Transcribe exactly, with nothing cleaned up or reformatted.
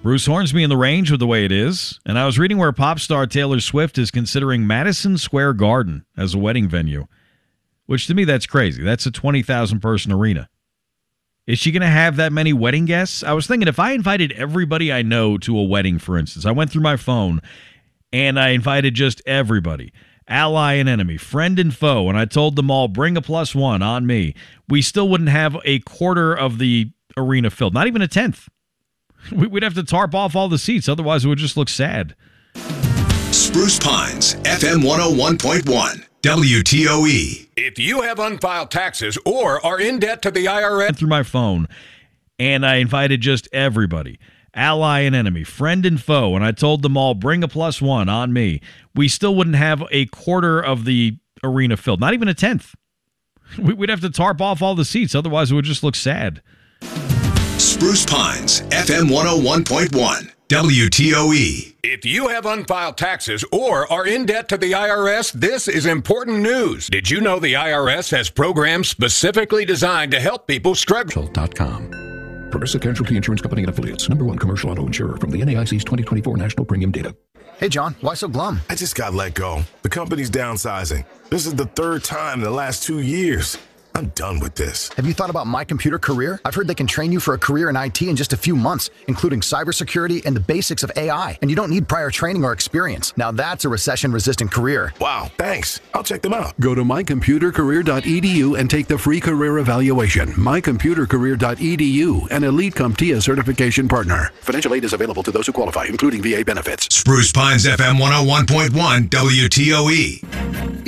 Bruce Hornsby in the range with the way it is, and I was reading where pop star Taylor Swift is considering Madison Square Garden as a wedding venue, which to me, that's crazy. That's a twenty thousand person arena. Is she going to have that many wedding guests? I was thinking if I invited everybody I know to a wedding, for instance, I went through my phone and I invited just everybody, ally and enemy, friend and foe, and I told them all, bring a plus one on me. We still wouldn't have a quarter of the arena filled, not even a tenth. We'd have to tarp off all the seats, otherwise it would just look sad. Spruce Pines, F M one oh one point one, W T O E. If you have unfiled taxes or are in debt to the I R S... Through my phone, and I invited just everybody, ally and enemy, friend and foe, and I told them all, bring a plus one on me. We still wouldn't have a quarter of the arena filled, not even a tenth. We'd have to tarp off all the seats, otherwise it would just look sad. Spruce Pines, F M one oh one point one, W T O E. If you have unfiled taxes or are in debt to the I R S, this is important news. Did you know the I R S has programs specifically designed to help people struggle? dot com. Progressive Casualty Insurance Company and Affiliates. Number one commercial auto insurer from the N A I C's twenty twenty-four National Premium Data. Hey, John, why so glum? I just got let go. The company's downsizing. This is the third time in the last two years. I'm done with this. Have you thought about My Computer Career? I've heard they can train you for a career in I T in just a few months, including cybersecurity and the basics of A I. And you don't need prior training or experience. Now that's a recession-resistant career. Wow, thanks. I'll check them out. Go to my computer career dot e d u and take the free career evaluation. my computer career dot e d u, an elite CompTIA certification partner. Financial aid is available to those who qualify, including V A benefits. Spruce Pines, F M one oh one point one, W T O E.